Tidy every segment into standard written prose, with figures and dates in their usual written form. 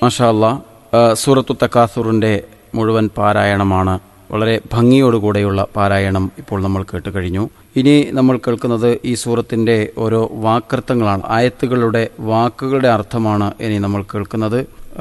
മാഷാ അല്ലാഹ്, സൂറത്തു തകാസുറിൻ്റെ മുഴുവൻ പാരായണമാണ്. വളരെ ഭംഗിയോടുകൂടെയുള്ള പാരായണം ഇപ്പോൾ നമ്മൾ കേട്ട് കഴിഞ്ഞു. ഇനി നമ്മൾ കേൾക്കുന്നത് ഈ സൂറത്തിൻ്റെ ഓരോ വാക്കർത്ഥങ്ങളാണ്. ആയത്തുകളുടെ വാക്കുകളുടെ അർത്ഥമാണ് ഇനി നമ്മൾ കേൾക്കുന്നത്.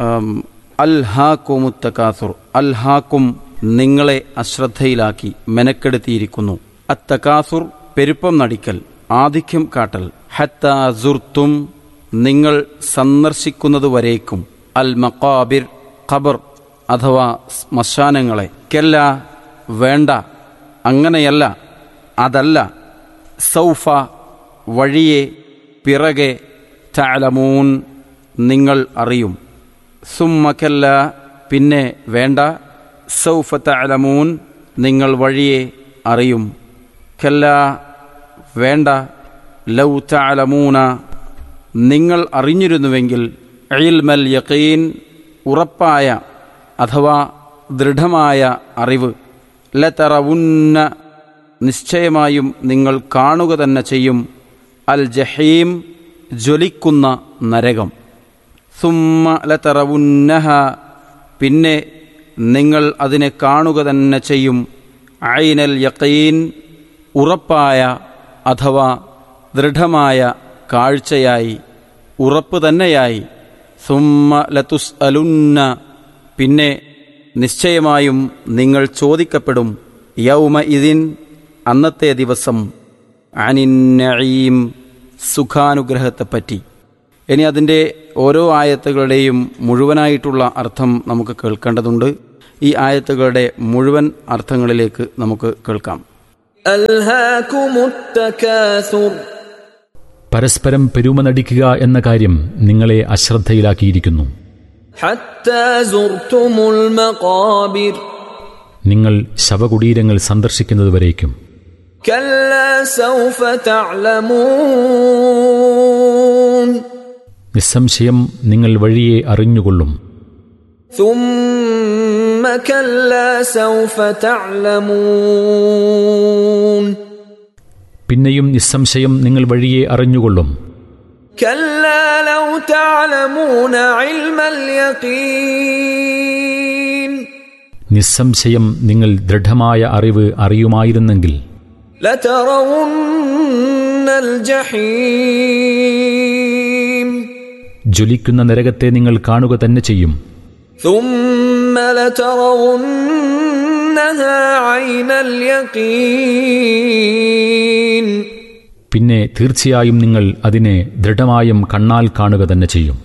അൽഹാക്കുമു തകാസുർ, അൽഹാക്കും നിങ്ങളെ അശ്രദ്ധയിലാക്കി മെനക്കെടുത്തിയിരിക്കുന്നു. അത്തകാസുർ പെരുപ്പം നടിക്കൽ, ആധിക്യം കാട്ടൽ. ഹത്താ സുർത്തും നിങ്ങൾ സന്ദർശിക്കുന്നതുവരേക്കും. അൽ മഖാബിർ ഖബർ അഥവാ ശ്മശാനങ്ങളെ. കെല്ല വേണ്ട, അങ്ങനെയല്ല, അതല്ല. സൗഫ വഴിയെ, പിറകെ. തഅലമൂൻ നിങ്ങൾ അറിയും. സുമ്മ കല്ല പിന്നെ വേണ്ട. സൗഫ തഅലമൂൻ നിങ്ങൾ വഴിയെ അറിയും. കല്ല വേണ്ട. ലൗ തഅലമൂന നിങ്ങൾ അറിഞ്ഞിരുന്നുവെങ്കിൽ. ഇൽമൽ യഖീൻ ഉറപ്പായ അഥവാ ദൃഢമായ അറിവ്. ലതറവുന്ന നിശ്ചയമായും നിങ്ങൾ കാണുക തന്നെ ചെയ്യും. അൽ ജഹീം ജ്വലിക്കുന്ന നരകം. സുമ്മ ലതറവുന്നഹ പിന്നെ നിങ്ങൾ അതിനെ കാണുക തന്നെ ചെയ്യും. ഐനൽ യഖീൻ ഉറപ്പായ അഥവാ ദൃഢമായ കാഴ്ചയായി, ഉറപ്പ് തന്നെയായി. സുമ്മ ലതുസ്അലുന്ന പിന്നെ നിശ്ചയമായും നിങ്ങൾ ചോദിക്കപ്പെടും. യൗമ ഇദിൻ അന്നത്തെ ദിവസം. അനിന്നഈം സുഖാനുഗ്രഹത്തെപ്പറ്റി. ഇനി അതിൻ്റെ ഓരോ ആയത്തുകളുടെയും മുഴുവനായിട്ടുള്ള അർത്ഥം നമുക്ക് കേൾക്കേണ്ടതുണ്ട്. ഈ ആയത്തുകളുടെ മുഴുവൻ അർത്ഥങ്ങളിലേക്ക് നമുക്ക് കേൾക്കാം. അൽഹാകുമുത് തകാസുർ, പരസ്പരം പെരുമ നടിക്കുക എന്ന കാര്യം നിങ്ങളെ അശ്രദ്ധയിലാക്കിയിരിക്കുന്നു. ഹത്താ സുർതുമുൽ മഖാബിർ, നിങ്ങൾ ശവകുടീരങ്ങൾ സന്ദർശിക്കുന്നതുവരേക്കും. കല്ലാ സൗഫ തഅലമൂൻ, നിസ്സംശയം നിങ്ങൾ വഴിയെ അറിഞ്ഞുകൊള്ളും. സുമ്മ കല്ലാ സൗഫ തഅലമൂൻ, പിന്നെയും നിസ്സംശയം നിങ്ങൾ വഴിയെ അറിഞ്ഞുകൊള്ളും. കല്ലാ ലൗ തഅലമൂന ഇൽമൽ യഖീൻ, നിസ്സംശയം നിങ്ങൾ ദൃഢമായ അറിവ് അറിയുമായിരുന്നെങ്കിൽ. ലതറവുന്നൽ ജഹീം, ജ്വലിക്കുന്ന നരകത്തെ നിങ്ങൾ കാണുക തന്നെ ചെയ്യും. ثم لترونها عين اليقين, പിന്നെ തീർച്ചയായും നിങ്ങൾ അതിനെ ദൃഢമായും കണ്ണാൽ കാണുക തന്നെ ചെയ്യും.